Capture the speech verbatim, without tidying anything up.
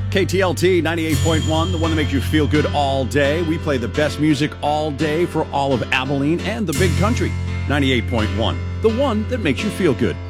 K T L T ninety-eight point one, the one that makes you feel good all day. We play the best music all day for all of Abilene and the Big Country. ninety-eight point one, the one that makes you feel good.